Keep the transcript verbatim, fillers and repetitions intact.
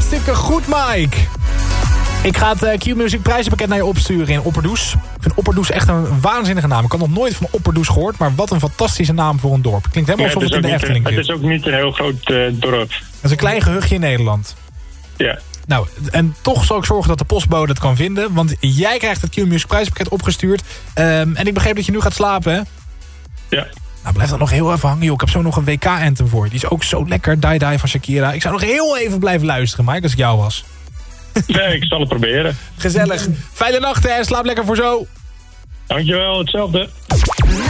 Hartstikke goed, Mike. Ik ga het uh, Q-Music prijzenpakket naar je opsturen in Opperdoes. Ik vind Opperdoes echt een waanzinnige naam. Ik had nog nooit van Opperdoes gehoord, maar wat een fantastische naam voor een dorp. Klinkt helemaal alsof Ja, het, het in de Efteling zit. zit. Het is ook niet een heel groot uh, dorp. Dat is een klein gehuchtje in Nederland. Ja. Nou, en toch zal ik zorgen dat de postbode het kan vinden. Want jij krijgt het Q-Music prijzenpakket opgestuurd. Um, en ik begreep dat je nu gaat slapen, hè? Ja. Nou, blijf dan nog heel even hangen, joh. Ik heb zo nog een W K-anthem voor je. Die is ook zo lekker. Die Die van Shakira. Ik zou nog heel even blijven luisteren, Mike, als ik jou was. Nee, ik zal het proberen. Gezellig. Fijne nacht, hè. Slaap lekker voor zo. Dankjewel, hetzelfde.